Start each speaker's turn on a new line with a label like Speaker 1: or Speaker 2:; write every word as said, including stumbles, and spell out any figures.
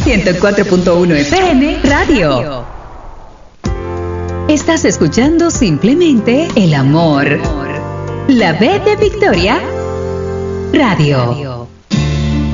Speaker 1: ciento cuatro punto uno F M Radio. Estás escuchando simplemente el amor. La B de Victoria Radio.